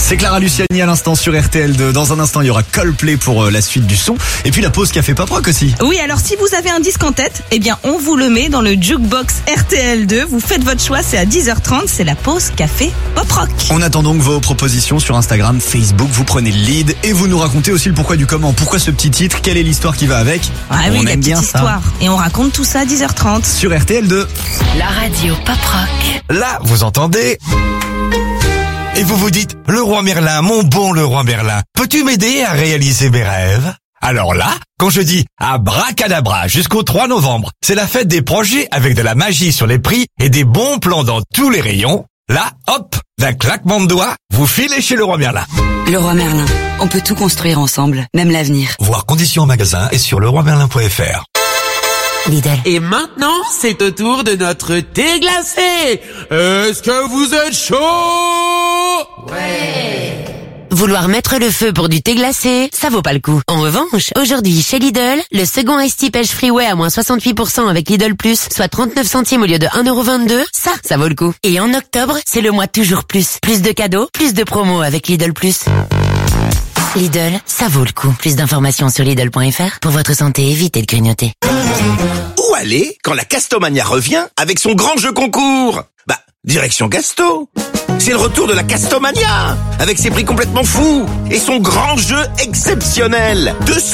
C'est Clara Luciani à l'instant sur RTL2. Dans un instant, il y aura Coldplay pour la suite du son. Et puis la pause café Pop Rock aussi. Oui, alors si vous avez un disque en tête, eh bien on vous le met dans le jukebox RTL2. Vous faites votre choix, c'est à 10h30, c'est la pause café Pop Rock. On attend donc vos propositions sur Instagram, Facebook. Vous prenez le lead et vous nous racontez aussi le pourquoi du comment. Pourquoi ce petit titre? Quelle est l'histoire qui va avec? Ah oui, on la aime petite bien histoire. Et on raconte tout ça à 10h30. Sur RTL2. La radio Pop Rock. Là, vous entendez? Et vous vous dites, le roi Merlin, mon bon le roi Merlin, peux-tu m'aider à réaliser mes rêves? Alors là, quand je dis abracadabra jusqu'au 3 novembre, c'est la fête des projets avec de la magie sur les prix et des bons plans dans tous les rayons. Là, hop, d'un claquement de doigts, vous filez chez le roi Merlin. Le roi Merlin. On peut tout construire ensemble, même l'avenir. Voir conditions en magasin et sur leroimerlin.fr. Lidl. Et maintenant, c'est au tour de notre thé glacé. Est-ce que vous êtes chaud? Vouloir mettre le feu pour du thé glacé, ça vaut pas le coup. En revanche, aujourd'hui, chez Lidl, le second Ice Pêche Freeway à moins 68% avec Lidl Plus, soit 39 centimes au lieu de 1,22€, ça vaut le coup. Et en octobre, c'est le mois toujours plus. Plus de cadeaux, plus de promos avec Lidl Plus. Lidl, ça vaut le coup. Plus d'informations sur Lidl.fr. Pour votre santé, évitez de grignoter. Où aller quand la Castomania revient avec son grand jeu concours? Direction Casto. C'est le retour de la Castomania avec ses prix complètement fous et son grand jeu exceptionnel.